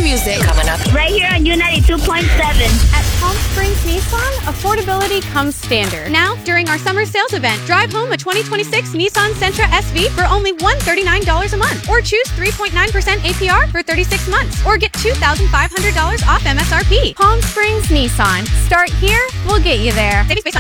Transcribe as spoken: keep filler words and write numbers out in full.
music. Coming up right here on U ninety-two point seven. At Palm Springs Nissan, affordability comes standard. Now, during our summer sales event, drive home a twenty twenty-six Nissan Sentra S V for only one hundred thirty-nine dollars a month. Or choose three point nine percent A P R for thirty-six months. Or get two thousand five hundred dollars off M S R P. Palm Springs Nissan. Start here, we'll get you there. Savings based on